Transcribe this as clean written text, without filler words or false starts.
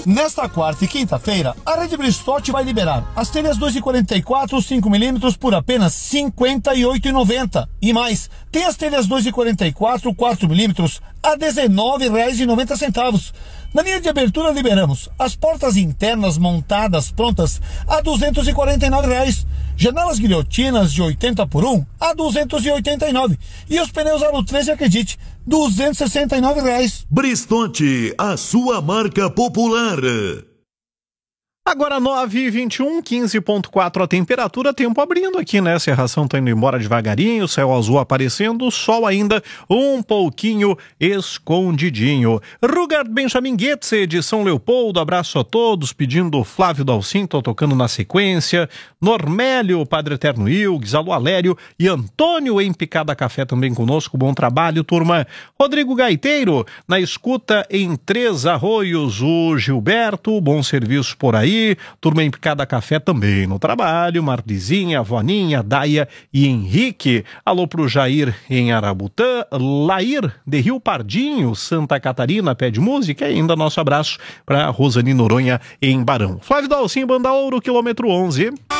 Nesta quarta e quinta-feira, a Rede Bristotti vai liberar as telhas 2,44 5mm por apenas R$ 58,90. E mais, tem as telhas 2,44 4mm a R$ 19,90. Na linha de abertura liberamos as portas internas montadas prontas a R$ 249. Janelas guilhotinas de 80 por 1 a R$ 289. E os pneus Aro 13, acredite, R$ 269. Bristotti, a sua marca popular. Agora 9h21, 15,4 a temperatura, tempo abrindo aqui, né? Cerração tá indo embora devagarinho, céu azul aparecendo, sol ainda um pouquinho escondidinho. Rugard Benjamin Goetze de São Leopoldo, abraço a todos, pedindo Flávio Dalcin, tô tocando na sequência. Normélio, Padre Eterno Ilgues, alô Alério e Antônio em Picada Café também conosco, bom trabalho, turma. Rodrigo Gaiteiro, na escuta em Três Arroios, o Gilberto, bom serviço por aí. Turma em Picada Café também no trabalho, Marlizinha, Voninha, Daia e Henrique. Alô pro Jair em Arabutã, Lair de Rio Pardinho, Santa Catarina, pede música, e ainda nosso abraço para Rosane Noronha em Barão. Flávio Dalcin, Banda Ouro, quilômetro 11.